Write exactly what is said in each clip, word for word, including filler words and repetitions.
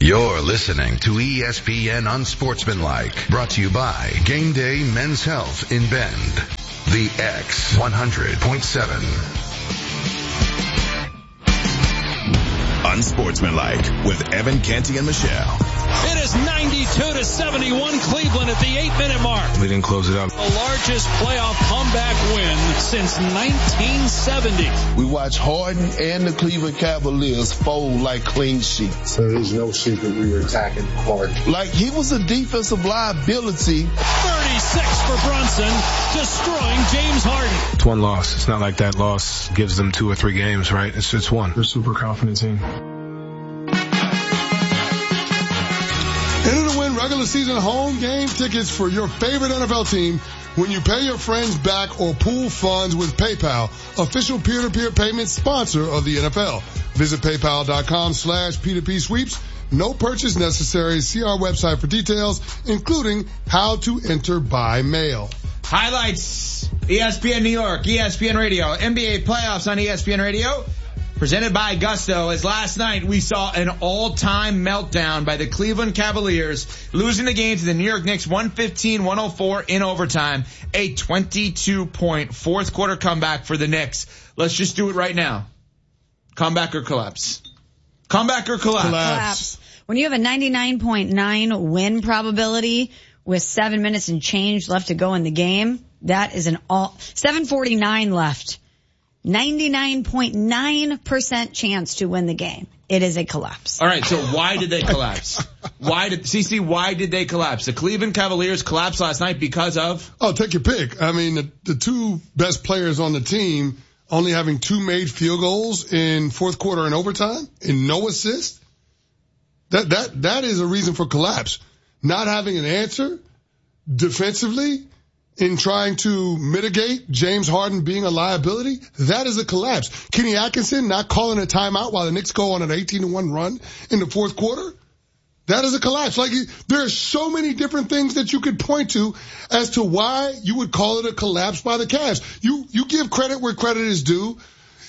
You're listening to E S P N Unsportsmanlike, brought to you by Game Day Men's Health in Bend. The X one hundred point seven. Unsportsmanlike with Evan Canty and Michelle. It is ninety-two to seventy-one Cleveland at the eight-minute mark. We didn't close it out. The largest playoff comeback win since nineteen seventy. We watch Harden and the Cleveland Cavaliers fold like clean sheets. So there's no secret we were attacking hard. Like he was a defensive liability. thirty-six for Brunson, destroying James Harden. It's one loss. It's not like that loss gives them two or three games, right? It's it's one. We're a super confident team. Enter to win regular season home game tickets for your favorite N F L team when you pay your friends back or pool funds with PayPal, official peer-to-peer payment sponsor of the N F L. Visit paypal.com slash P2P sweeps. No purchase necessary. See our website for details, including how to enter by mail. Highlights, E S P N New York, E S P N Radio, N B A playoffs on E S P N Radio. Presented by Gusto, as last night we saw an all-time meltdown by the Cleveland Cavaliers, losing the game to the New York Knicks one fifteen to one oh four in overtime. A twenty-two point fourth quarter comeback for the Knicks. Let's just do it right now. Comeback or collapse? Comeback or collapse? Collapse. When you have a ninety-nine point nine win probability with seven minutes and change left to go in the game, that is an all, seven forty-nine left. ninety-nine point nine percent chance to win the game. It is a collapse. All right, so why did they collapse? Why did, C C, why did they collapse? The Cleveland Cavaliers collapsed last night because of? Oh, take your pick. I mean, the, the two best players on the team only having two made field goals in fourth quarter and overtime and no assist. That, that, that is a reason for collapse. Not having an answer defensively in trying to mitigate James Harden being a liability, that is a collapse. Kenny Atkinson not calling a timeout while the Knicks go on an eighteen to one run in the fourth quarter, that is a collapse. Like, there are so many different things that you could point to as to why you would call it a collapse by the Cavs. You, you give credit where credit is due.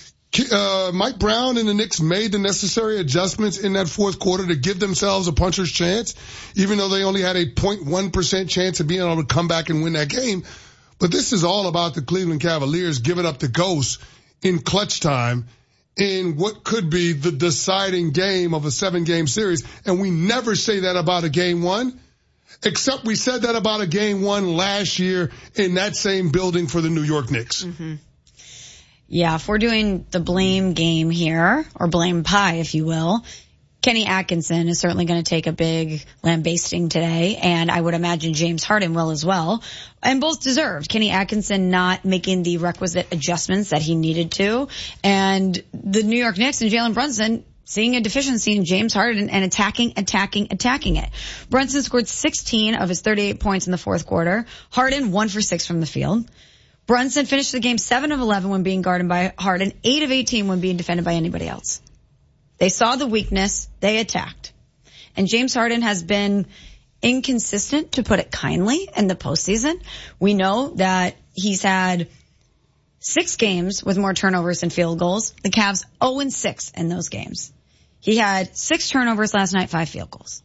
Uh, Mike Brown and the Knicks made the necessary adjustments in that fourth quarter to give themselves a puncher's chance, even though they only had a zero point one percent chance of being able to come back and win that game. But this is all about the Cleveland Cavaliers giving up the ghost in clutch time in what could be the deciding game of a seven-game series. And we never say that about a game one, except we said that about a game one last year in that same building for the New York Knicks. Mm-hmm. Yeah, if we're doing the blame game here, or blame pie, if you will, Kenny Atkinson is certainly going to take a big lambasting today, and I would imagine James Harden will as well, and both deserved. Kenny Atkinson not making the requisite adjustments that he needed to, and the New York Knicks and Jalen Brunson seeing a deficiency in James Harden and attacking, attacking, attacking it. Brunson scored sixteen of his thirty-eight points in the fourth quarter. Harden one for six from the field. Brunson finished the game seven of eleven when being guarded by Harden, eight of eighteen when being defended by anybody else. They saw the weakness, they attacked. And James Harden has been inconsistent, to put it kindly, in the postseason. We know that he's had six games with more turnovers than field goals. The Cavs oh and six in those games. He had six turnovers last night, five field goals.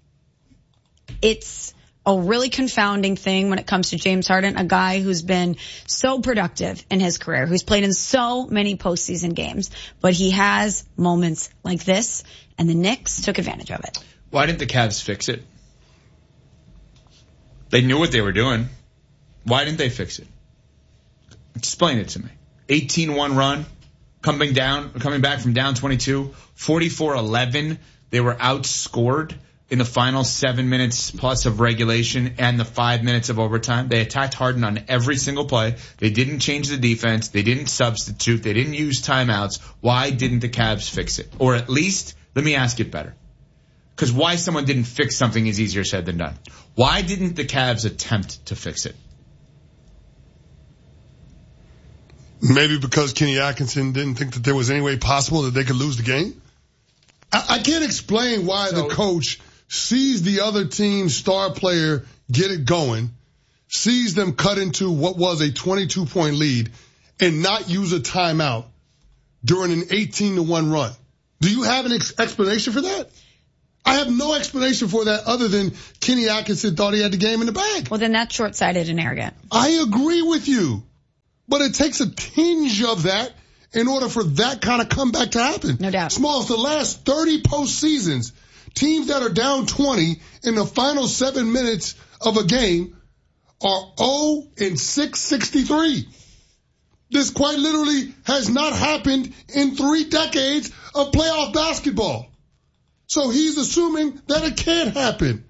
It's a really confounding thing when it comes to James Harden, a guy who's been so productive in his career, who's played in so many postseason games, but he has moments like this, and the Knicks took advantage of it. Why didn't the Cavs fix it? They knew what they were doing. Why didn't they fix it? Explain it to me. eighteen one run, coming down, coming back from down twenty-two, forty-four eleven. They were outscored in the final seven minutes plus of regulation and the five minutes of overtime. They attacked Harden on every single play. They didn't change the defense. They didn't substitute. They didn't use timeouts. Why didn't the Cavs fix it? Or at least, let me ask it better. Because why someone didn't fix something is easier said than done. Why didn't the Cavs attempt to fix it? Maybe because Kenny Atkinson didn't think that there was any way possible that they could lose the game. I, I can't explain why so, the coach sees the other team's star player get it going, sees them cut into what was a twenty-two point lead, and not use a timeout during an eighteen to one run. Do you have an ex- explanation for that? I have no explanation for that other than Kenny Atkinson thought he had the game in the bag. Well, then that's short-sighted and arrogant. I agree with you. But it takes a tinge of that in order for that kind of comeback to happen. No doubt. Smalls, the last thirty postseasons, teams that are down twenty in the final seven minutes of a game are oh and six sixty-three. This quite literally has not happened in three decades of playoff basketball. So he's assuming that it can't happen.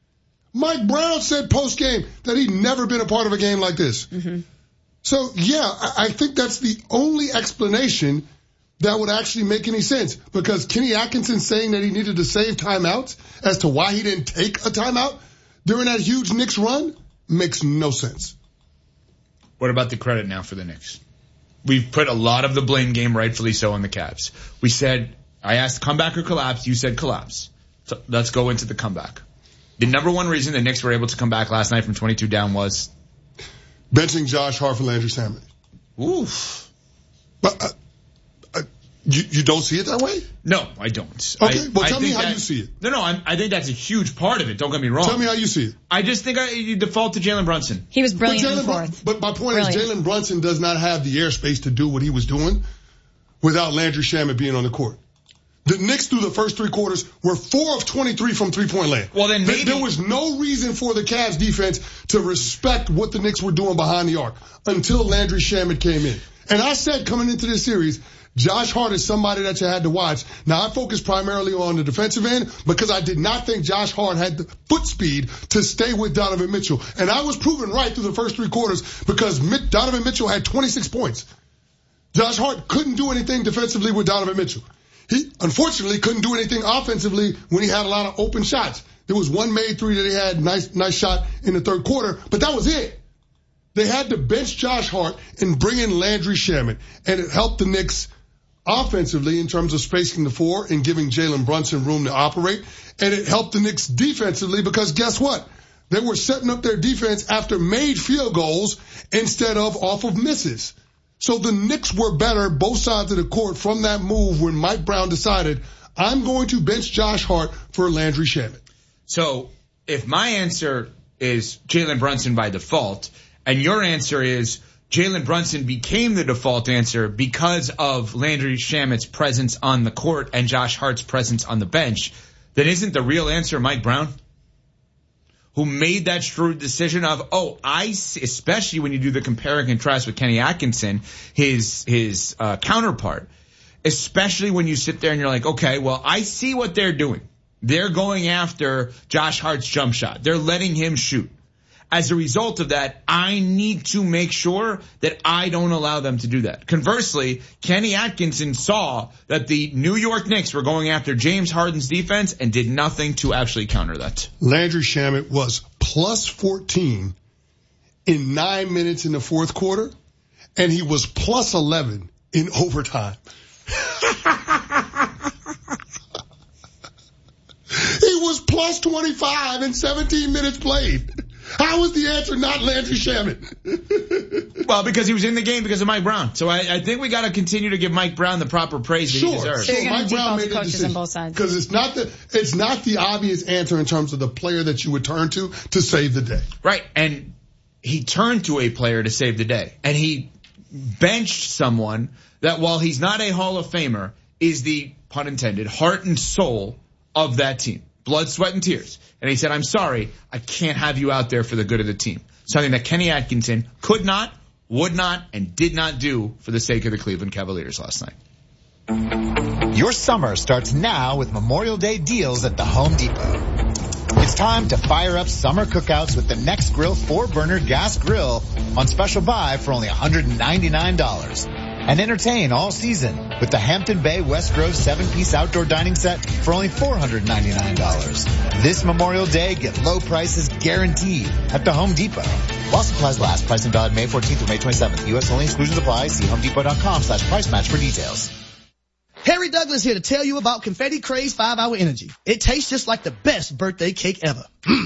Mike Brown said post-game that he'd never been a part of a game like this. Mm-hmm. So, yeah, I think that's the only explanation that would actually make any sense. Because Kenny Atkinson saying that he needed to save timeouts as to why he didn't take a timeout during that huge Knicks run makes no sense. What about the credit now for the Knicks? We've put a lot of the blame game, rightfully so, on the Cavs. We said, I asked comeback or collapse. You said collapse. So let's go into the comeback. The number one reason the Knicks were able to come back last night from twenty-two down was benching Josh Hart for Landry Shamet. Oof. But uh, uh, you you don't see it that way? No, I don't. Okay, I, well tell I me how that, you see it. No, no, I'm, I think that's a huge part of it. Don't get me wrong. Tell me how you see it. I just think I, you default to Jalen Brunson. He was brilliant but in the fourth. But my point brilliant. is Jalen Brunson does not have the airspace to do what he was doing without Landry Shamet being on the court. The Knicks through the first three quarters were four of twenty-three from three-point land. Well, then maybe there was no reason for the Cavs defense to respect what the Knicks were doing behind the arc until Landry Shamet came in. And I said coming into this series, Josh Hart is somebody that you had to watch. Now, I focused primarily on the defensive end because I did not think Josh Hart had the foot speed to stay with Donovan Mitchell. And I was proven right through the first three quarters because Donovan Mitchell had twenty-six points. Josh Hart couldn't do anything defensively with Donovan Mitchell. He, unfortunately, couldn't do anything offensively when he had a lot of open shots. There was one made three that he had, nice, nice shot in the third quarter, but that was it. They had to bench Josh Hart and bring in Landry Shamet, and it helped the Knicks offensively in terms of spacing the floor and giving Jalen Brunson room to operate, and it helped the Knicks defensively because guess what? They were setting up their defense after made field goals instead of off of misses. So the Knicks were better, both sides of the court, from that move when Mike Brown decided, I'm going to bench Josh Hart for Landry Shamet. So if my answer is Jalen Brunson by default, and your answer is Jalen Brunson became the default answer because of Landry Shamet's presence on the court and Josh Hart's presence on the bench, then isn't the real answer Mike Brown? Who made that shrewd decision of, oh, I see, especially when you do the compare and contrast with Kenny Atkinson, his, his, uh, counterpart, especially when you sit there and you're like, okay, well, I see what they're doing. They're going after Josh Hart's jump shot. They're letting him shoot. As a result of that, I need to make sure that I don't allow them to do that. Conversely, Kenny Atkinson saw that the New York Knicks were going after James Harden's defense and did nothing to actually counter that. Landry Shamet was plus fourteen in nine minutes in the fourth quarter, and he was plus eleven in overtime. He was plus twenty-five in seventeen minutes played. How is the answer not Landry Shamet? Well, because he was in the game because of Mike Brown. So I, I think we got to continue to give Mike Brown the proper praise that sure, he deserves. So you're Mike Brown made coaches decision on both sides. Because it's not the it's not the obvious answer in terms of the player that you would turn to to save the day. Right, and he turned to a player to save the day, and he benched someone that, while he's not a Hall of Famer, is the, pun intended, heart and soul of that team. Blood, sweat, and tears. And he said, I'm sorry, I can't have you out there for the good of the team. Something that Kenny Atkinson could not, would not, and did not do for the sake of the Cleveland Cavaliers last night. Your summer starts now with Memorial Day deals at the Home Depot. It's time to fire up summer cookouts with the Next Grill four burner gas grill on special buy for only one hundred ninety-nine dollars. And entertain all season with the Hampton Bay West Grove seven-piece outdoor dining set for only four hundred ninety-nine dollars. This Memorial Day, get low prices guaranteed at the Home Depot. While supplies last, pricing valid May fourteenth through May twenty-seventh. U S only, exclusions apply. See homedepot.com slash price match for details. Harry Douglas here to tell you about Confetti Craze five hour Energy. It tastes just like the best birthday cake ever.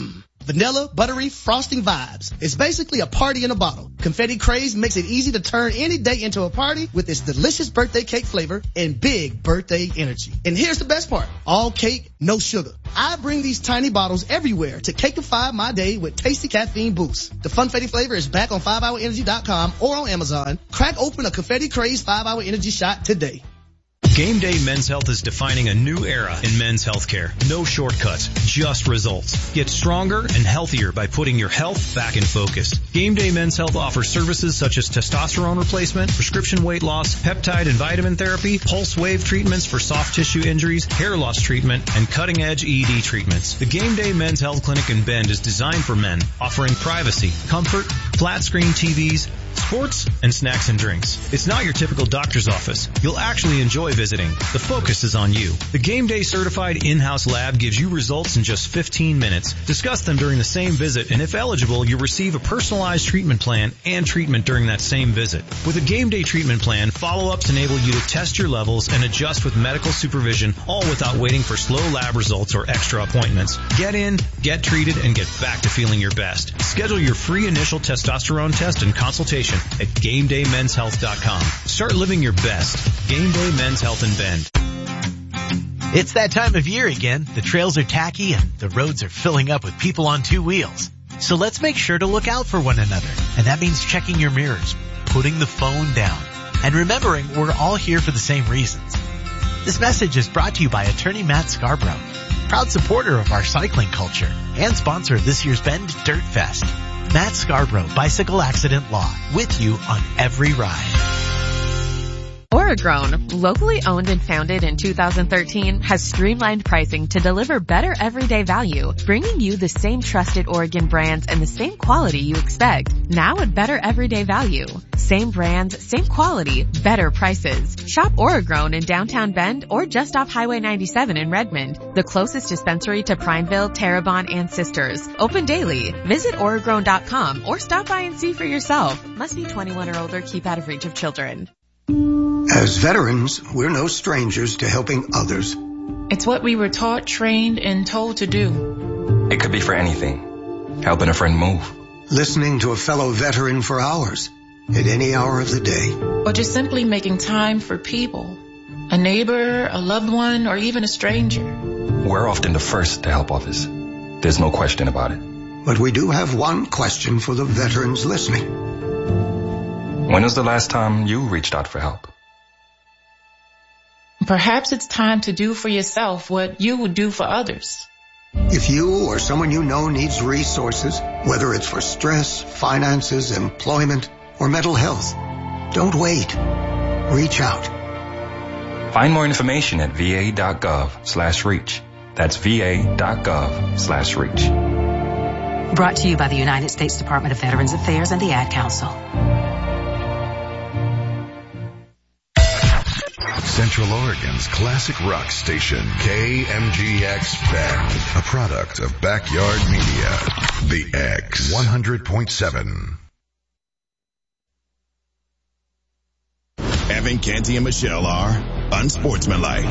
vanilla, buttery, frosting vibes. It's basically a party in a bottle. Confetti Craze makes it easy to turn any day into a party with its delicious birthday cake flavor and big birthday energy. And here's the best part. All cake, no sugar. I bring these tiny bottles everywhere to cakeify my day with tasty caffeine boost. The Funfetti flavor is back on five hour energy dot com or on Amazon. Crack open a Confetti Craze five hour energy shot today. Game Day Men's Health is defining a new era in men's healthcare. No shortcuts, just results. Get stronger and healthier by putting your health back in focus. Game Day Men's Health offers services such as testosterone replacement, prescription weight loss, peptide and vitamin therapy, pulse wave treatments for soft tissue injuries, hair loss treatment, and cutting-edge E D treatments. The Game Day Men's Health Clinic in Bend is designed for men, offering privacy, comfort, flat-screen T Vs, sports, and snacks and drinks. It's not your typical doctor's office. You'll actually enjoy visiting. The focus is on you. The Game Day certified in-house lab gives you results in just fifteen minutes. Discuss them during the same visit, and if eligible, you'll receive a personalized treatment plan and treatment during that same visit. With a Game Day treatment plan, follow-ups enable you to test your levels and adjust with medical supervision, all without waiting for slow lab results or extra appointments. Get in, get treated, and get back to feeling your best. Schedule your free initial testosterone test and consultation at game day men's health dot com. Start living your best. Game Day Men's Health in Bend. It's that time of year again. The trails are tacky and the roads are filling up with people on two wheels. So let's make sure to look out for one another. And that means checking your mirrors, putting the phone down, and remembering we're all here for the same reasons. This message is brought to you by attorney Matt Scarborough, proud supporter of our cycling culture and sponsor of this year's Bend Dirt Fest. Matt Scarborough, Bicycle Accident Law, with you on every ride. Oregrown, locally owned and founded in two thousand thirteen, has streamlined pricing to deliver better everyday value, bringing you the same trusted Oregon brands and the same quality you expect, now at better everyday value. Same brands, same quality, better prices. Shop Oregrown in downtown Bend or just off Highway ninety-seven in Redmond, the closest dispensary to Prineville, Terrebonne, and Sisters. Open daily. Visit Oregrown dot com or stop by and see for yourself. Must be twenty-one or older. Keep out of reach of children. As veterans, we're no strangers to helping others. It's what we were taught, trained, and told to do. It could be for anything. Helping a friend move. Listening to a fellow veteran for hours, at any hour of the day. Or just simply making time for people. A neighbor, a loved one, or even a stranger. We're often the first to help others. There's no question about it. But we do have one question for the veterans listening. When was the last time you reached out for help? Perhaps it's time to do for yourself what you would do for others. If you or someone you know needs resources, whether it's for stress, finances, employment, or mental health, don't wait. Reach out. Find more information at va.gov slash reach. That's va.gov slash reach. Brought to you by the United States Department of Veterans Affairs and the Ad Council. Central Oregon's classic rock station, K M G X Bend, a product of Backyard Media. The X one hundred point seven. Evan Canty and Michelle are unsportsmanlike.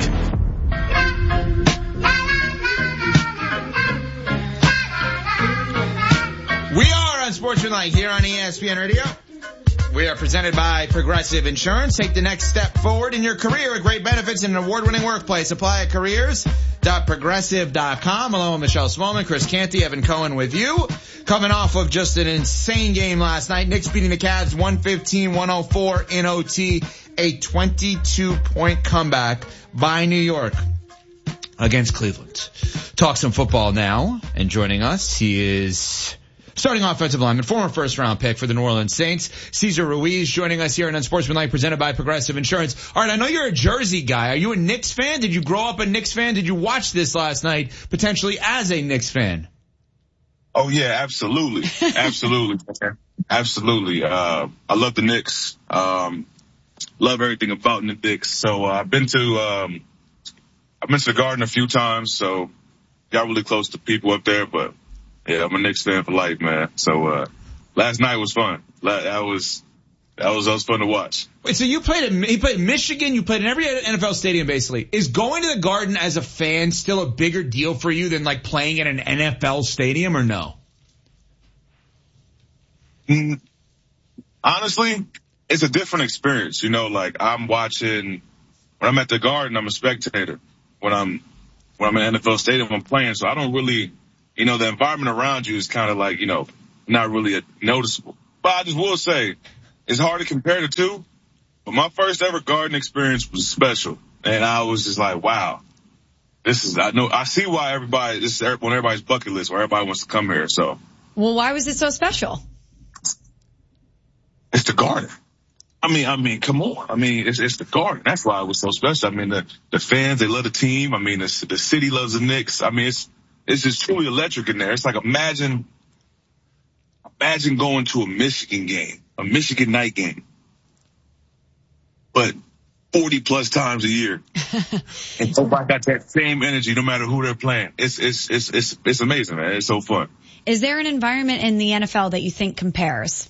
We are unsportsmanlike here on E S P N Radio. We are presented by Progressive Insurance. Take the next step forward in your career with great benefits in an award-winning workplace. Apply at careers dot progressive dot com. Hello, Michelle Smallman, Chris Canty, Evan Cohen with you. Coming off of just an insane game last night. Knicks beating the Cavs one fifteen one oh four in O T. A twenty-two point comeback by New York against Cleveland. Talk some football now. And joining us, he is starting offensive lineman, former first-round pick for the New Orleans Saints, Cesar Ruiz, joining us here on Unsportsmanlike, presented by Progressive Insurance. All right, I know you're a Jersey guy. Are you a Knicks fan? Did you grow up a Knicks fan? Did you watch this last night, potentially as a Knicks fan? Oh, yeah, absolutely. Absolutely. Absolutely. Uh, I love the Knicks. Um, love everything about the Knicks. So uh, I've been to, um, I've been to the Garden a few times, so got really close to people up there, but yeah, I'm a Knicks fan for life, man. So, uh, last night was fun. That was, that was, that was fun to watch. Wait, so you played in, you played in Michigan, you played in every N F L stadium basically. Is going to the Garden as a fan still a bigger deal for you than like playing in an N F L stadium or no? Mm, honestly, it's a different experience. You know, like I'm watching, when I'm at the Garden, I'm a spectator. When I'm, when I'm in N F L Stadium, I'm playing. So I don't really, you know, the environment around you is kind of like, you know, not really a, noticeable. But I just will say, it's hard to compare the two. But my first ever Garden experience was special. And I was just like, wow, this is, I know, I see why everybody, this is on everybody's bucket list, where everybody wants to come here. So. Well, why was it so special? It's the Garden. I mean, I mean, come on. I mean, it's, it's the Garden. That's why it was so special. I mean, the, the fans, they love the team. I mean, the, the city loves the Knicks. I mean, it's, it's just truly electric in there. It's like, imagine, imagine going to a Michigan game, a Michigan night game, but forty plus times a year. And everybody got that same energy no matter who they're playing. It's, it's, it's, it's, it's amazing, man. It's so fun. Is there an environment in the N F L that you think compares?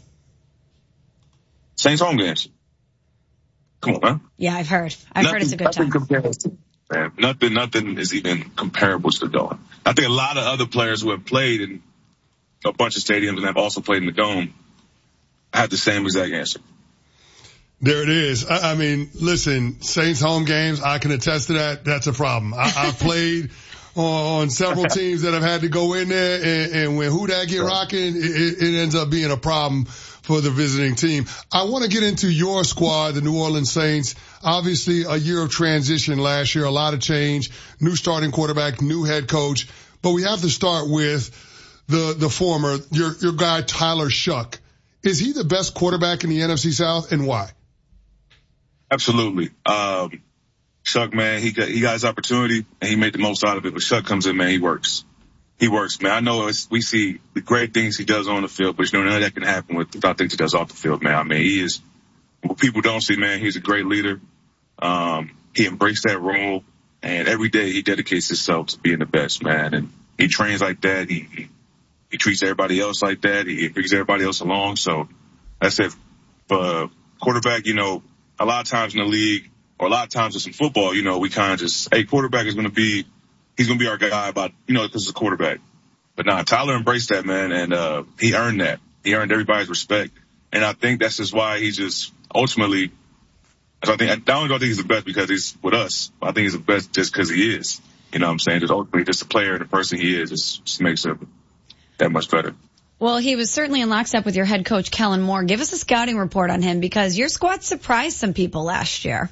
Saints home games. Come on, man. Yeah, I've heard. I've nothing, heard it's a good time. Compares, man. Nothing, nothing is even comparable to the Dome. I think a lot of other players who have played in a bunch of stadiums and have also played in the Dome have the same exact answer. There it is. I, I mean, listen, Saints home games, I can attest to that. That's a problem. I, I've played on, on several teams that have had to go in there, and, and when who that get rocking, it, it ends up being a problem for the visiting team. I want to get into your squad, the New Orleans Saints. Obviously, a year of transition last year, a lot of change, new starting quarterback, new head coach. But we have to start with the the former, your your guy Tyler Shough. Is he the best quarterback in the N F C South, and why? Absolutely. Um, Shough, man, he got, he got his opportunity and he made the most out of it. But Shough comes in, man, he works. He works, man. I know it's, we see the great things he does on the field, but you know, none of that can happen with, without things he does off the field, man. I mean, he is, what people don't see, man, he's a great leader. Um, he embraced that role, and every day he dedicates himself to being the best, man. And he trains like that. He, he, he treats everybody else like that. He brings everybody else along. So that's it. For quarterback, you know, a lot of times in the league, or a lot of times it's in football, you know, we kind of just, hey, quarterback is going to be, he's going to be our guy about, you know, because it's a quarterback. But nah, Tyler embraced that, man, and uh he earned that. He earned everybody's respect. And I think that's just why he's just ultimately, I think, I don't think he's the best because he's with us. I think he's the best just because he is. You know what I'm saying? Just ultimately just the player and the person he is just, just makes it that much better. Well, he was certainly in lockstep with your head coach, Kellen Moore. Give us a scouting report on him, because your squad surprised some people last year.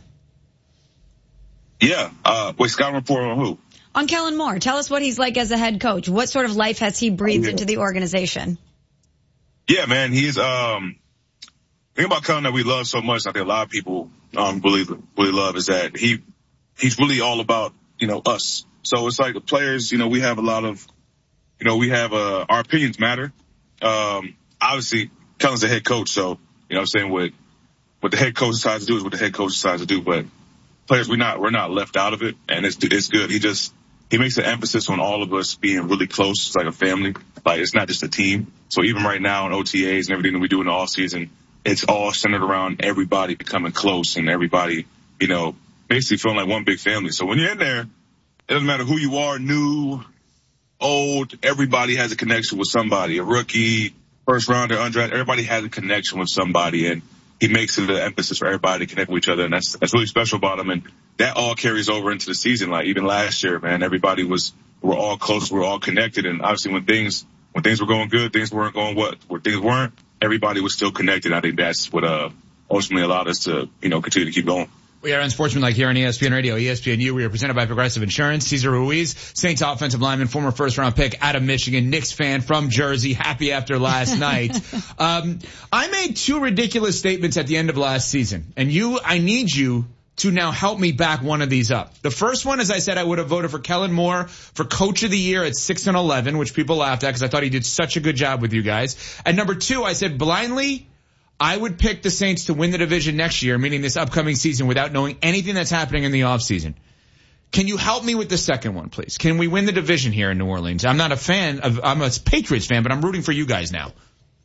Yeah. Uh, wait, scouting report on who? On Kellen Moore. Tell us what he's like as a head coach. What sort of life has he breathed yeah. into the organization? Yeah, man. He's, um, the thing about Kellen that we love so much, I think a lot of people, um, really, really love, is that he, he's really all about, you know, us. So it's like the players, you know, we have a lot of, you know, we have, uh, our opinions matter. Um, obviously, Kellen's the head coach, so, you know what I'm saying, what, what the head coach decides to do is what the head coach decides to do, but players, we're not, we're not left out of it, and it's, it's good. He just, he makes an emphasis on all of us being really close. It's like a family. Like, it's not just a team. So even right now in O T As and everything that we do in the off season, it's all centered around everybody becoming close and everybody, you know, basically feeling like one big family. So when you're in there, it doesn't matter who you are, new, old, everybody has a connection with somebody, a rookie, first rounder, undrafted, everybody has a connection with somebody, and he makes it an emphasis for everybody to connect with each other, and that's that's really special about him, and that all carries over into the season. Like even last year, man, everybody was, we're all close, we're all connected, and obviously when things when things were going good, things weren't going what, where things weren't, everybody was still connected. I think that's what uh ultimately allowed us to, you know, continue to keep going. We are Unsportsmanlike here on E S P N Radio, E S P N U. We are presented by Progressive Insurance. Cesar Ruiz, Saints offensive lineman, former first-round pick out of Michigan, Knicks fan from Jersey, happy after last night. Um, I made two ridiculous statements at the end of last season, and you, I need you to now help me back one of these up. The first one is I said I would have voted for Kellen Moore for Coach of the Year at six and eleven, which people laughed at because I thought he did such a good job with you guys. And number two, I said blindly, I would pick the Saints to win the division next year, meaning this upcoming season, without knowing anything that's happening in the offseason. Can you help me with the second one, please? Can we win the division here in New Orleans? I'm not a fan of, I'm a Patriots fan, but I'm rooting for you guys now.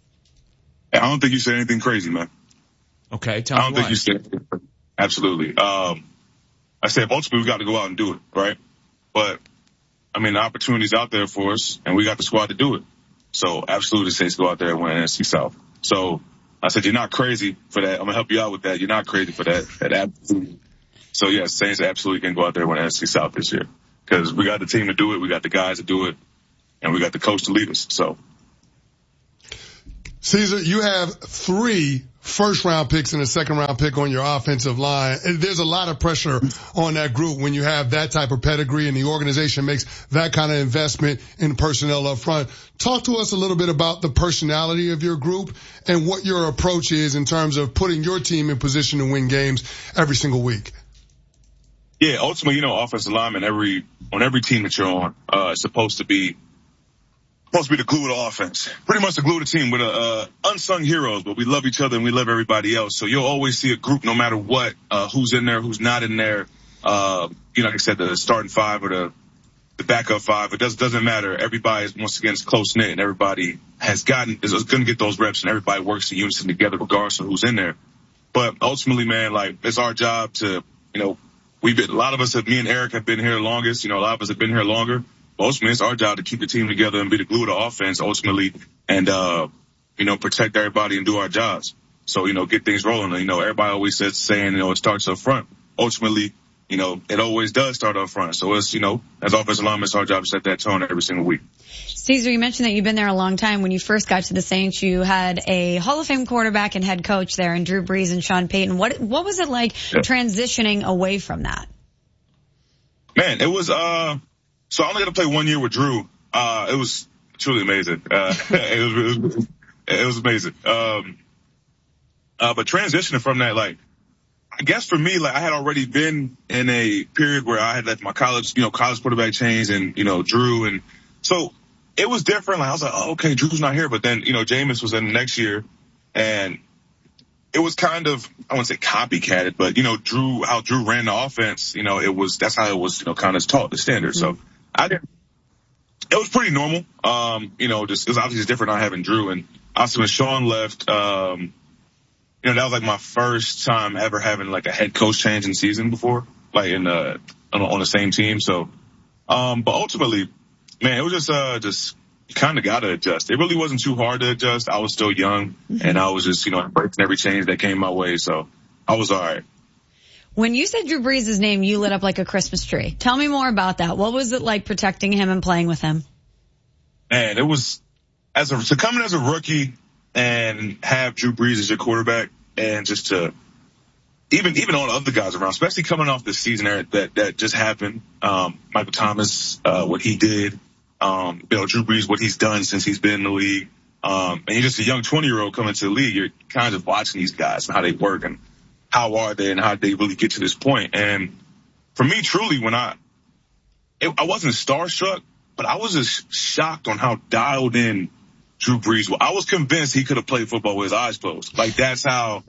I don't think you said anything crazy, man. Okay, tell me I don't why. think you said absolutely. Um, I said ultimately we got to go out and do it, right? But I mean, the opportunity's out there for us, and we got the squad to do it. So absolutely, the Saints go out there and win N F C South. So I said, you're not crazy for that. I'm going to help you out with that. You're not crazy for that. That absolutely. So, yeah, Saints absolutely can go out there and win N F C South this year because we got the team to do it. We got the guys to do it. And we got the coach to lead us. So, Caesar, you have three first round picks and a second round pick on your offensive line. There's a lot of pressure on that group when you have that type of pedigree and the organization makes that kind of investment in personnel up front. Talk to us a little bit about the personality of your group and what your approach is in terms of putting your team in position to win games every single week. Yeah, ultimately, you know, offensive lineman every on every team that you're on uh, is supposed to be supposed to be the glue of the offense. Pretty much the glue of the team. We're the uh, unsung heroes, but we love each other and we love everybody else. So you'll always see a group, no matter what, uh, who's in there, who's not in there. Uh, you know, like I said, the starting five or the the backup five. It does, doesn't matter. Everybody is, once again, is close knit, and everybody has gotten is going to get those reps, and everybody works in unison together, regardless of who's in there. But ultimately, man, like it's our job to, you know. We've been, a lot of us have, me and Eric have been here the longest. You know, a lot of us have been here longer. But ultimately, it's our job to keep the team together and be the glue of the offense ultimately and, uh, you know, protect everybody and do our jobs. So, you know, get things rolling. You know, everybody always says, saying, you know, it starts up front. Ultimately, you know, it always does start up front. So it's, you know, as offensive linemen, it's our job to set that tone every single week. Caesar, you mentioned that you've been there a long time. When you first got to the Saints, you had a Hall of Fame quarterback and head coach there in Drew Brees and Sean Payton. What, what was it like yeah. transitioning away from that? Man, it was, uh, so I only got to play one year with Drew. Uh, it was truly amazing. Uh, it was, it was, it was amazing. Um, uh, but transitioning from that, like, I guess for me, like, I had already been in a period where I had left my college, you know, college quarterback change and, you know, Drew. And so it was different. Like, I was like, oh, okay, Drew's not here. But then, you know, Jameis was in the next year and it was kind of, I wouldn't say copycatted, but, you know, Drew, how Drew ran the offense, you know, it was, that's how it was, you know, kind of taught the standard. Mm-hmm. So I didn't, it was pretty normal. Um, you know, just, it was obviously different not having Drew. And also when Sean left, um, you know, that was like my first time ever having like a head coach change in season before, like in the, on, on the same team. So, um, but ultimately, man, it was just, uh, just, you kind of got to adjust. It really wasn't too hard to adjust. I was still young and I was just, you know, embracing every change that came my way. So I was all right. When you said Drew Brees' name, you lit up like a Christmas tree. Tell me more about that. What was it like protecting him and playing with him? Man, it was, as a, to come in as a rookie and have Drew Brees as your quarterback and just to, even, even all the other guys around, especially coming off this season that, that just happened. Um, Michael Thomas, uh, what he did. Um, you know, Drew Brees, what he's done since he's been in the league. Um, and he's just a young twenty year old coming to the league. You're kind of watching these guys and how they work and how are they and how they really get to this point. And for me, truly, when I, it, I wasn't starstruck, but I was just shocked on how dialed in Drew Brees was. I was convinced he could have played football with his eyes closed. Like that's how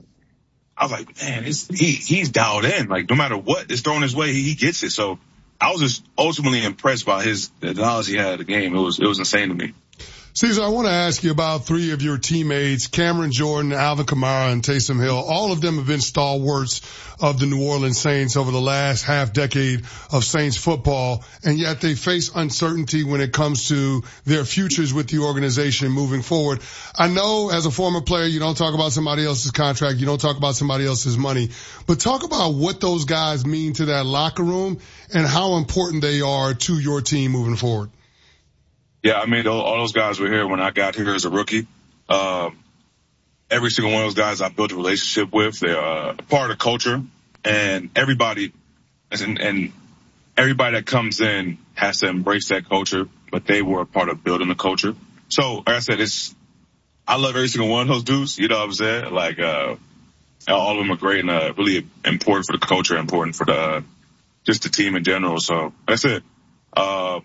I was like, man, it's, he, he's dialed in. Like no matter what is thrown his way, he, he gets it. So I was just ultimately impressed by his the knowledge he had of the game. It was it was insane to me. Caesar, I want to ask you about three of your teammates, Cameron Jordan, Alvin Kamara, and Taysom Hill. All of them have been stalwarts of the New Orleans Saints over the last half decade of Saints football, and yet they face uncertainty when it comes to their futures with the organization moving forward. I know as a former player, you don't talk about somebody else's contract, you don't talk about somebody else's money, but talk about what those guys mean to that locker room and how important they are to your team moving forward. Yeah, I mean, all those guys were here when I got here as a rookie. Um, every single one of those guys I built a relationship with. They're uh, part of the culture, and everybody, and, and everybody that comes in has to embrace that culture. But they were a part of building the culture. So, like I said, it's I love every single one of those dudes. You know what I'm saying? Like, uh, all of them are great and uh, really important for the culture, important for the uh, just the team in general. So that's it. Uh,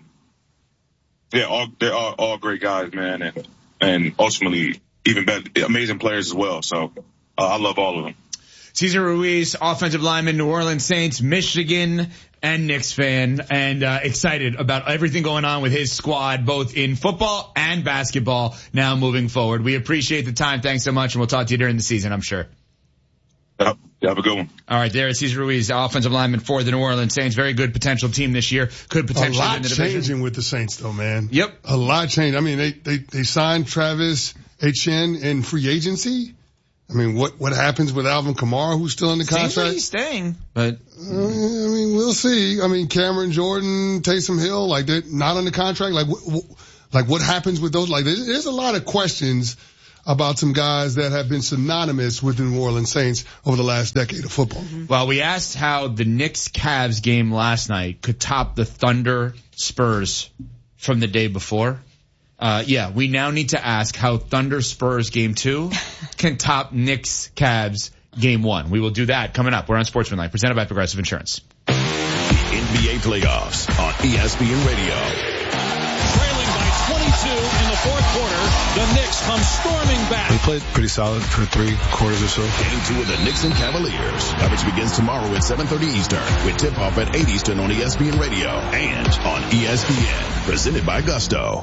Yeah, all, they're all, all great guys, man, and and ultimately even better, amazing players as well. So uh, I love all of them. Cesar Ruiz, offensive lineman, New Orleans Saints, Michigan, and Knicks fan, and uh, excited about everything going on with his squad, both in football and basketball now moving forward. We appreciate the time. Thanks so much, and we'll talk to you during the season, I'm sure. Yep. Have a good one. All right, there is Cesar Ruiz, offensive lineman for the New Orleans Saints. Very good potential team this year. Could potentially win the division. A lot changing with the Saints, though, man. Yep. A lot changed. I mean, they, they, they signed Travis Etienne in free agency. I mean, what, what happens with Alvin Kamara, who's still in the contract? Seems like he's staying, but. Uh, I mean, we'll see. I mean, Cameron Jordan, Taysom Hill, like they're not on the contract. Like, wh- wh- like what happens with those? Like, there's, there's a lot of questions about some guys that have been synonymous with the New Orleans Saints over the last decade of football. Mm-hmm. Well, we asked how the Knicks-Cavs game last night could top the Thunder-Spurs from the day before. Uh, yeah, we now need to ask how Thunder Spurs game two can top Knicks Cavs game one. We will do that coming up. We're on Sportsmanlike, presented by Progressive Insurance. The N B A playoffs on E S P N Radio. Trailing by twenty-two in the fourth quarter, the Knicks come storming back. We played pretty solid for three quarters or so. Game two of the Knicks and Cavaliers. Coverage begins tomorrow at seven thirty Eastern with tip-off at eight Eastern on E S P N Radio and on E S P N. Presented by Gusto.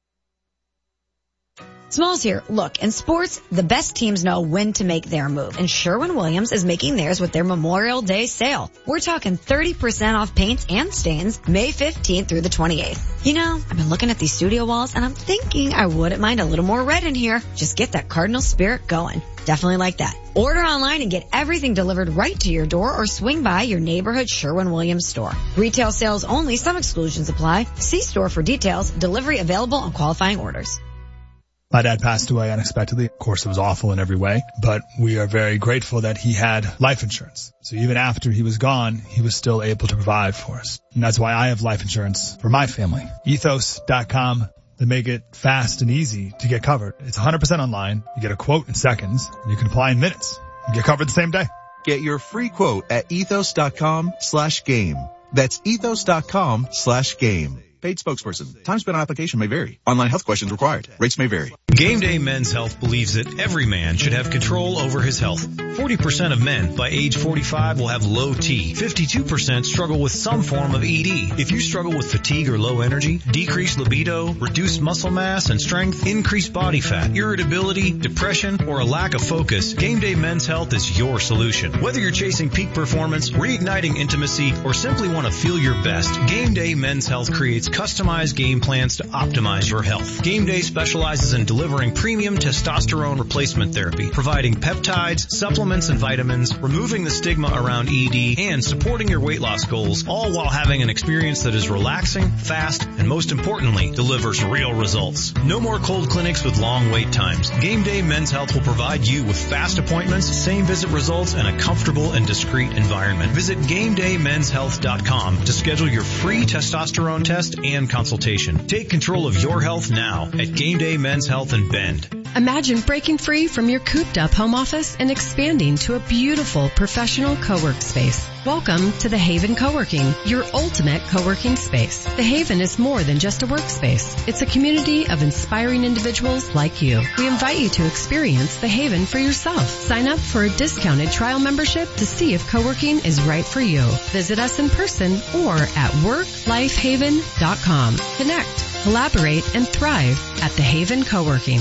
Smalls here. Look, in sports, the best teams know when to make their move, and Sherwin-Williams is making theirs with their Memorial Day sale. We're talking thirty percent off paints and stains May fifteenth through the twenty-eighth. You know, I've been looking at these studio walls, and I'm thinking I wouldn't mind a little more red in here. Just get that Cardinal spirit going. Definitely like that. Order online and get everything delivered right to your door or swing by your neighborhood Sherwin-Williams store. Retail sales only. Some exclusions apply. See store for details. Delivery available on qualifying orders. My dad passed away unexpectedly. Of course, it was awful in every way, but we are very grateful that he had life insurance. So even after he was gone, he was still able to provide for us. And that's why I have life insurance for my family. ethos dot com. They make it fast and easy to get covered. It's one hundred percent online. You get a quote in seconds, and you can apply in minutes. You get covered the same day. Get your free quote at ethos dot com slash game. That's ethos dot com slash game. Paid spokesperson. Time spent on application may vary. Online health questions required. Rates may vary. Game Day Men's Health believes that every man should have control over his health. forty percent of men by age forty-five will have low T. fifty-two percent struggle with some form of E D. If you struggle with fatigue or low energy, decreased libido, reduced muscle mass and strength, increased body fat, irritability, depression, or a lack of focus, Game Day Men's Health is your solution. Whether you're chasing peak performance, reigniting intimacy, or simply want to feel your best, Game Day Men's Health creates customized game plans to optimize your health. Game Day specializes in delivering premium testosterone replacement therapy, providing peptides, supplements, and vitamins, removing the stigma around E D, and supporting your weight loss goals, all while having an experience that is relaxing, fast, and most importantly, delivers real results. No more cold clinics with long wait times. Game Day Men's Health will provide you with fast appointments, same visit results, and a comfortable and discreet environment. Visit game day men's health dot com to schedule your free testosterone test and consultation. Take control of your health now at Game Day Men's Health in Bend. Imagine breaking free from your cooped-up home office and expanding to a beautiful professional co-work space. Welcome to The Haven Co-working, your ultimate co-working space. The Haven is more than just a workspace. It's a community of inspiring individuals like you. We invite you to experience The Haven for yourself. Sign up for a discounted trial membership to see if co-working is right for you. Visit us in person or at work life haven dot com. Connect, collaborate, and thrive at The Haven Co-working.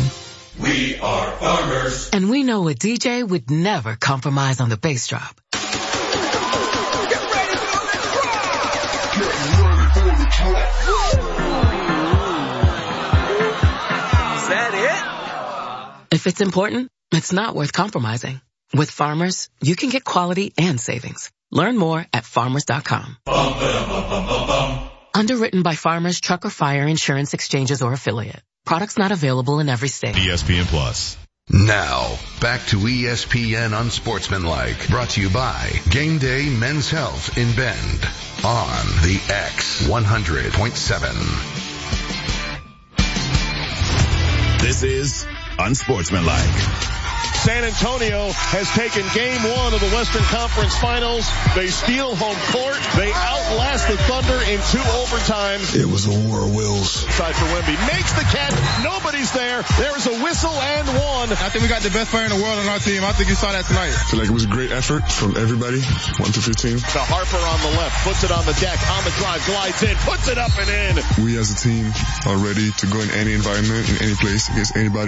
We are farmers. And we know a D J would never compromise on the bass drop. Get ready for the drop! Get ready for the drop! Is that it? If it's important, it's not worth compromising. With Farmers, you can get quality and savings. Learn more at farmers dot com. Bum, ba-dum, bum, bum, bum, bum. Underwritten by Farmers Truck or Fire Insurance Exchanges or Affiliate. Products not available in every state. E S P N Plus. Now, back to E S P N Unsportsmanlike, brought to you by Game Day Men's Health in Bend on the X one hundred point seven. This is Unsportsmanlike. San Antonio has taken game one of the Western Conference Finals. They steal home court. They outlast the Thunder in two overtimes. It was a war of wills. Side for Wemby. Makes the catch. Nobody's there. There's a whistle and one. I think we got the best player in the world on our team. I think you saw that tonight. I feel like it was a great effort from everybody, one to fifteen. To Harper on the left. Puts it on the deck. On the drive. Glides in. Puts it up and in. We as a team are ready to go in any environment, in any place, against anybody.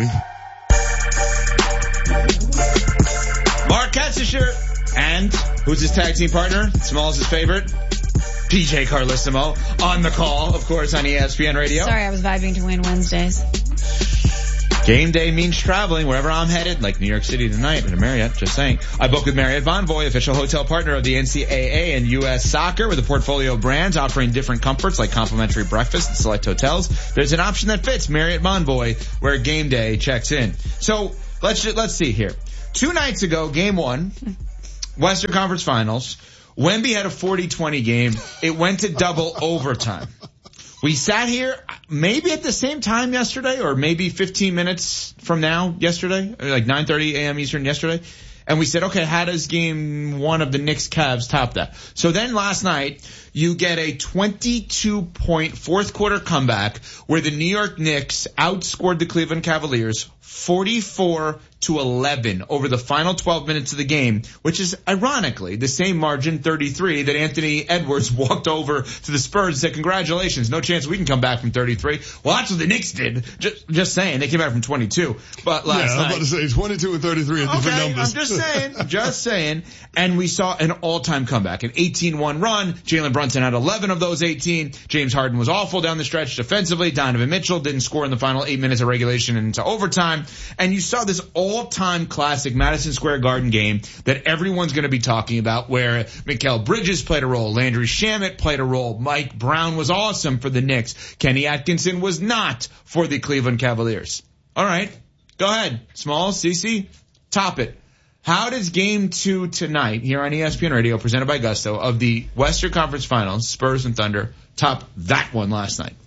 Mark Katzischer and who's his tag team partner? Smalls' favorite, P J Carlissimo, on the call, of course, on E S P N Radio. Sorry, I was vibing to Win Wednesdays. Game day means traveling wherever I'm headed, like New York City tonight at a Marriott, just saying. I book with Marriott Bonvoy, official hotel partner of the N C double A and U S Soccer, with a portfolio of brands offering different comforts like complimentary breakfast at select hotels. There's an option that fits Marriott Bonvoy where game day checks in. So let's just, let's see here. Two nights ago, game one, Western Conference Finals, Wemby had a forty twenty game. It went to double overtime. We sat here maybe at the same time yesterday, or maybe fifteen minutes from now yesterday, like nine thirty a.m. Eastern yesterday. And we said, okay, how does game one of the Knicks Cavs top that? So then last night, you get a twenty-two point fourth quarter comeback where the New York Knicks outscored the Cleveland Cavaliers forty-four to eleven over the final twelve minutes of the game, which is ironically the same margin, thirty-three, that Anthony Edwards walked over to the Spurs and said, congratulations, no chance we can come back from thirty-three. Well, that's what the Knicks did. Just, just saying, they came back from twenty-two. But last yeah, night, I'm about to say twenty-two and thirty-three are different okay, numbers. I'm just saying, just saying. And we saw an all-time comeback, an eighteen one run. Jalen Brunson had eleven of those eighteen. James Harden was awful down the stretch defensively. Donovan Mitchell didn't score in the final eight minutes of regulation and into overtime. And you saw this all-time classic Madison Square Garden game that everyone's going to be talking about, where Mikal Bridges played a role, Landry Shamet played a role, Mike Brown was awesome for the Knicks, Kenny Atkinson was not for the Cleveland Cavaliers. All right, go ahead, Small, Cece, top it. How does game two tonight here on E S P N Radio, presented by Gusto, of the Western Conference Finals, Spurs and Thunder, top that one last night?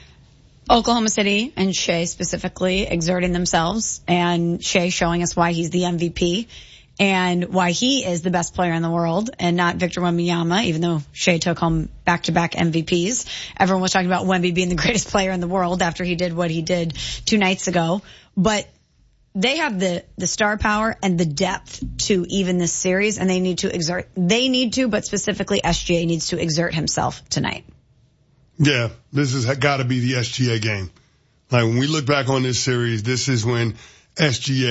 Oklahoma City and Shea specifically exerting themselves, and Shea showing us why he's the M V P and why he is the best player in the world and not Victor Wembanyama, even though Shea took home back-to-back M V Ps. Everyone was talking about Wemby being the greatest player in the world after he did what he did two nights ago. But they have the, the star power and the depth to even this series, and they need to exert, they need to, but specifically S G A needs to exert himself tonight. Yeah, this has got to be the S G A game. Like, when we look back on this series, this is when S G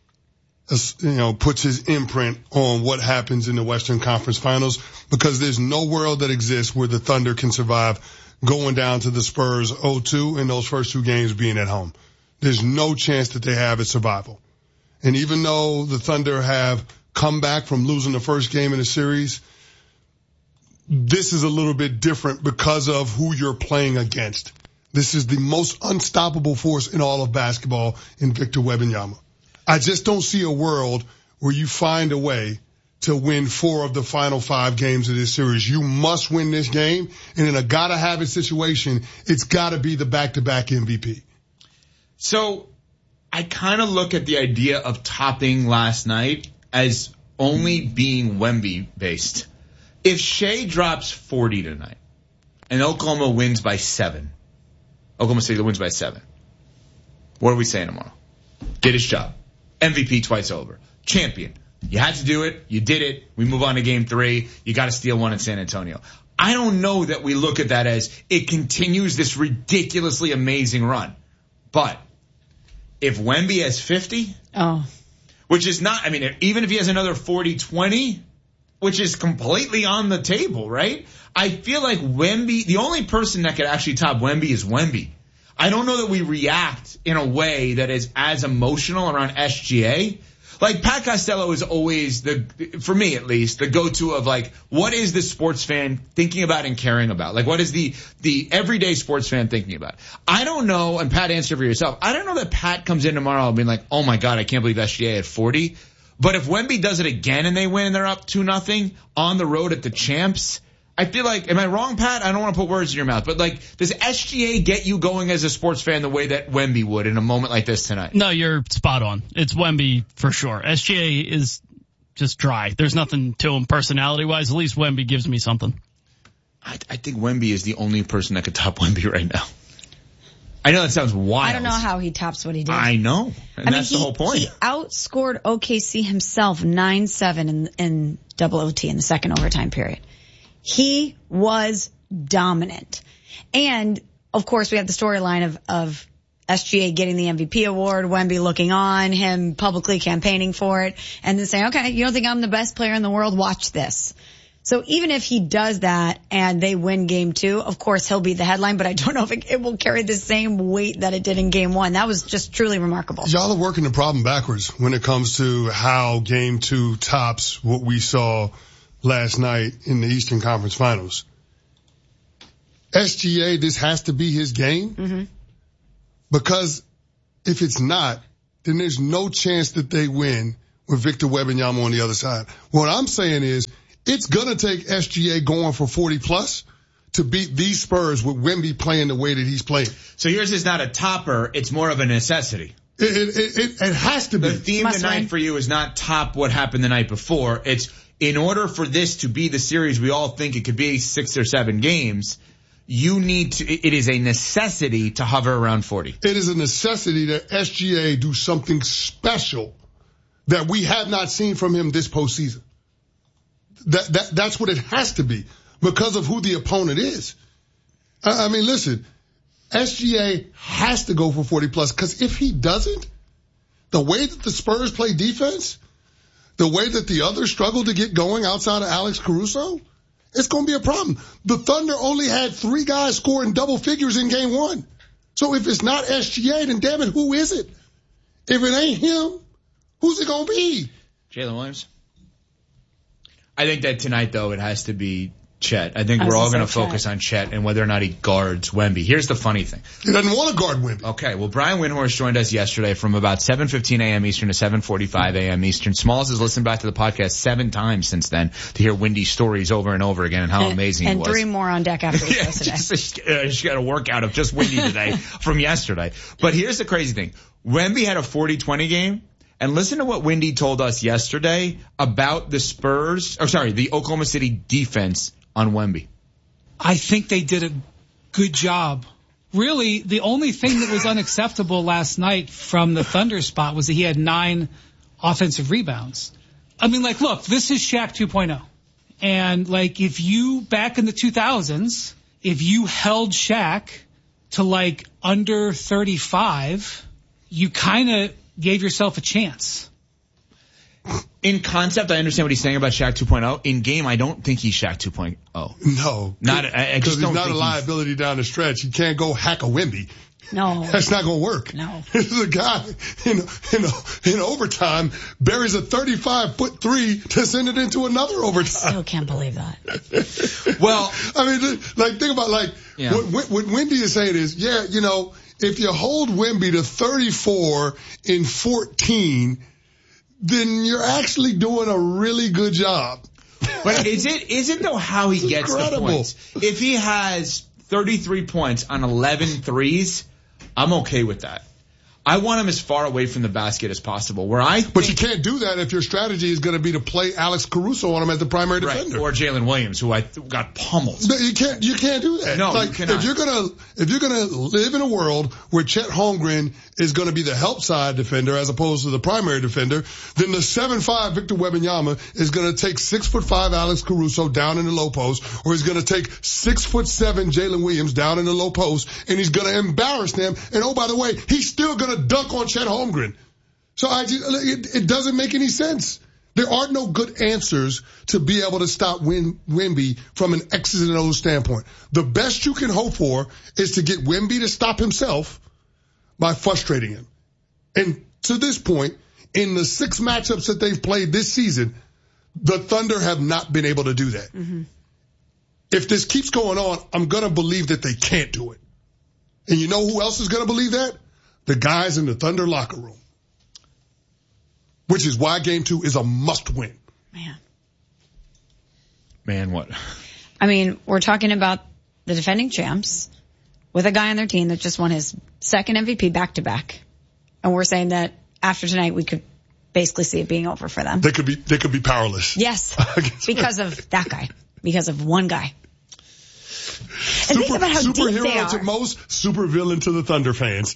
A, you know, puts his imprint on what happens in the Western Conference Finals, because there's no world that exists where the Thunder can survive going down to the Spurs oh two in those first two games being at home. There's no chance that they have at survival. And even though the Thunder have come back from losing the first game in the series, this is a little bit different because of who you're playing against. This is the most unstoppable force in all of basketball in Victor Wembanyama. I just don't see a world where you find a way to win four of the final five games of this series. You must win this game, and in a gotta-have-it situation, it's gotta be the back-to-back M V P. So I kind of look at the idea of topping last night as only being Wemby-based. If Shea drops forty tonight and Oklahoma wins by seven, Oklahoma City wins by seven, what are we saying tomorrow? Did his job. M V P twice over. Champion. You had to do it. You did it. We move on to game three. You got to steal one in San Antonio. I don't know that we look at that as it continues this ridiculously amazing run. But if Wemby has fifty, oh, which is not, I mean, even if he has another forty twenty, which is completely on the table, right? I feel like Wemby, the only person that could actually top Wemby is Wemby. I don't know that we react in a way that is as emotional around S G A. Like, Pat Costello is always the, for me at least, the go-to of like, what is the sports fan thinking about and caring about? Like, what is the, the everyday sports fan thinking about? I don't know, and Pat, answer for yourself. I don't know that Pat comes in tomorrow and being like, oh my God, I can't believe S G A at forty. But if Wemby does it again and they win and they're up two nothing on the road at the champs, I feel like, am I wrong, Pat? I don't want to put words in your mouth, but like, does S G A get you going as a sports fan the way that Wemby would in a moment like this tonight? No, you're spot on. It's Wemby for sure. S G A is just dry. There's nothing to him personality-wise. At least Wemby gives me something. I, I think Wemby is the only person that could top Wemby right now. I know that sounds wild. I don't know how he tops what he did. I know. And I that's mean, he, the whole point. He outscored O K C himself nine seven in, in double O T in the second overtime period. He was dominant. And, of course, we have the storyline of, of S G A getting the M V P award, Wemby looking on, him publicly campaigning for it, and then saying, okay, you don't think I'm the best player in the world? Watch this. So even if he does that and they win game two, of course he'll be the headline, but I don't know if it, it will carry the same weight that it did in game one. That was just truly remarkable. Y'all are working the problem backwards when it comes to how game two tops what we saw last night in the Eastern Conference Finals. S G A, this has to be his game. Mm-hmm. Because if it's not, then there's no chance that they win with Victor Wembanyama on the other side. What I'm saying is, it's gonna take S G A going for forty plus to beat these Spurs with Wemby playing the way that he's playing. So yours is not a topper, it's more of a necessity. It, it, it, it has to be. The theme Must tonight win. for you is not top what happened the night before. It's in order for this to be the series we all think it could be, six or seven games, you need to, it is a necessity to hover around forty. It is a necessity that S G A do something special that we have not seen from him this postseason. That, that, that's what it has to be because of who the opponent is. I, I mean, listen, S G A has to go for forty plus because if he doesn't, the way that the Spurs play defense, the way that the others struggle to get going outside of Alex Caruso, it's going to be a problem. The Thunder only had three guys scoring double figures in game one. So if it's not S G A, then damn it, who is it? If it ain't him, who's it going to be? Jalen Williams. I think that tonight, though, it has to be Chet. I think I we're was all gonna going to say focus on Chet and whether or not he guards Wemby. Here's the funny thing. He doesn't want to guard Wemby. Okay, well, Brian Windhorst joined us yesterday from about seven fifteen a.m. Eastern to seven forty-five a.m. Eastern. Smalls has listened back to the podcast seven times since then to hear Wendy's stories over and over again and how and, amazing and he was. And three more on deck after the show today. just, uh, she got a workout of just Wendy today from yesterday. But here's the crazy thing. Wemby had a forty twenty game. And listen to what Wendy told us yesterday about the Spurs, or sorry, the Oklahoma City defense on Wemby. I think they did a good job. Really, the only thing that was unacceptable last night from the Thunder spot was that he had nine offensive rebounds. I mean, like, look, this is Shaq two point oh. And, like, if you, back in the two thousands, if you held Shaq to, like, under thirty-five, you kind of gave yourself a chance. In concept, I understand what he's saying about Shaq two point oh. In game, I don't think he's Shaq two point oh. No. Not, I, I just he's don't not think a liability down the stretch. You can't go hack a Wemby. No. That's not going to work. No. This is a guy in, in, in overtime buries a thirty-five foot three to send it into another overtime. I still can't believe that. Well, I mean, like, think about, like, yeah. what, what Wendy is saying is, yeah, you know, if you hold Wemby to thirty-four in fourteen, then you're actually doing a really good job. But is it, is it though how he it's gets incredible. the points? If he has thirty-three points on eleven threes, I'm okay with that. I want him as far away from the basket as possible. Where I think, but you can't do that if your strategy is going to be to play Alex Caruso on him as the primary right, defender, or Jalen Williams, who I th- got pummeled. No, you can't. You can't do that. No, like, you cannot. If you're gonna, if you're gonna live in a world where Chet Holmgren is going to be the help side defender as opposed to the primary defender, then the seven five Victor Wembanyama is going to take six foot five Alex Caruso down in the low post, or he's going to take six foot seven Jalen Williams down in the low post, and he's going to embarrass them. And oh, by the way, he's still going to dunk on Chet Holmgren. So I just, it, it doesn't make any sense. There are no good answers to be able to stop Wim, Wemby from an X's and O's standpoint. The best you can hope for is to get Wemby to stop himself by frustrating him. And to this point, in the six matchups that they've played this season, the Thunder have not been able to do that. Mm-hmm. If this keeps going on, I'm going to believe that they can't do it. And you know who else is going to believe that? The guys in the Thunder locker room. Which is why game two is a must win. Man. Man, what? I mean, we're talking about the defending champs with a guy on their team that just won his second M V P back to back. And we're saying that after tonight we could basically see it being over for them. They could be, they could be powerless. Yes. Because of that guy. Because of one guy. And Super, think about how deep they superhero are. to most, super villain to the Thunder fans.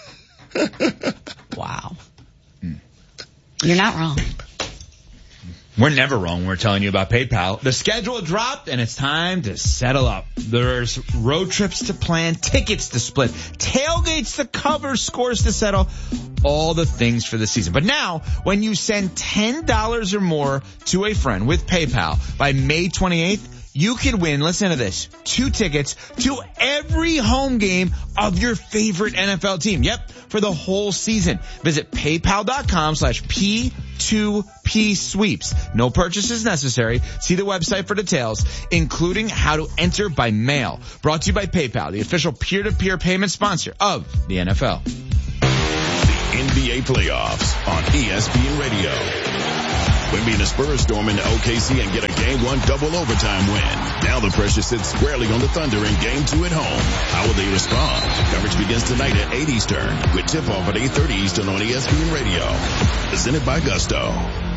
Wow. Mm. You're not wrong. We're never wrong when we're telling you about PayPal. The schedule dropped and it's time to settle up. There's road trips to plan, tickets to split, tailgates to cover, scores to settle, all the things for the season. But now, when you send ten dollars or more to a friend with PayPal by May twenty-eighth, you can win, listen to this, two tickets to every home game of your favorite N F L team. Yep, for the whole season. Visit paypal.com slash P2P sweeps. No purchases necessary. See the website for details, including how to enter by mail. Brought to you by PayPal, the official peer-to-peer payment sponsor of the N F L. The N B A playoffs on E S P N Radio. Wemby and the Spurs storm into O K C and get a game one double overtime win. Now the pressure sits squarely on the Thunder in game two at home. How will they respond? Coverage begins tonight at eight Eastern with tip-off at eight thirty Eastern on E S P N Radio. Presented by Gusto.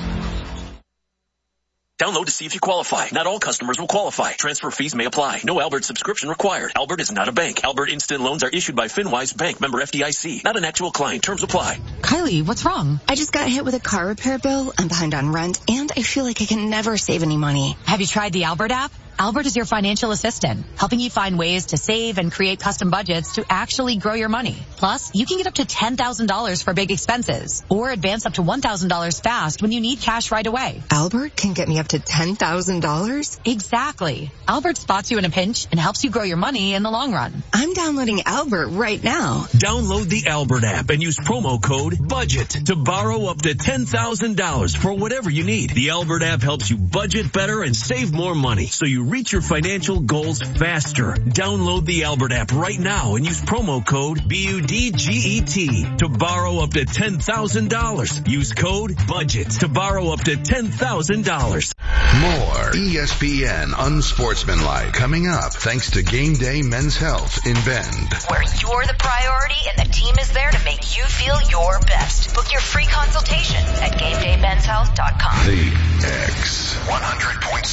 Download to see if you qualify. Not all customers will qualify. Transfer fees may apply. No Albert subscription required. Albert is not a bank. Albert Instant Loans are issued by FinWise Bank, member F D I C. Not an actual client. Terms apply. Kylie, what's wrong? I just got hit with a car repair bill. I'm behind on rent, and I feel like I can never save any money. Have you tried the Albert app? Albert is your financial assistant, helping you find ways to save and create custom budgets to actually grow your money. Plus, you can get up to ten thousand dollars for big expenses or advance up to one thousand dollars fast when you need cash right away. Albert can get me up to ten thousand dollars? Exactly. Albert spots you in a pinch and helps you grow your money in the long run. I'm downloading Albert right now. Download the Albert app and use promo code BUDGET to borrow up to ten thousand dollars for whatever you need. The Albert app helps you budget better and save more money, so you reach your financial goals faster. Download the Albert app right now and use promo code B U D G E T to borrow up to ten thousand dollars. Use code BUDGET to borrow up to ten thousand dollars. More E S P N Unsportsmanlike coming up thanks to Game Day Men's Health in Bend. Where you're the priority and the team is there to make you feel your best. Book your free consultation at game day men's health dot com. The X one hundred point